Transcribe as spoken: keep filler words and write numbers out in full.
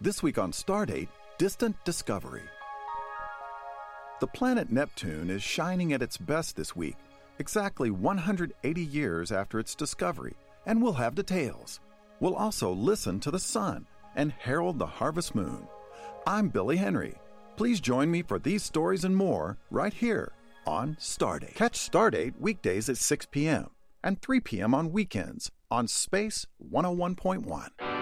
This week on Stardate, distant discovery. The planet Neptune is shining at its best this week, exactly one hundred eighty years after its discovery, and we'll have details. We'll also listen to the sun and herald the harvest moon. I'm Billy Henry. Please join me for these stories and more right here on Stardate. Catch Stardate weekdays at six p.m. and three p.m. on weekends on Space one oh one point one.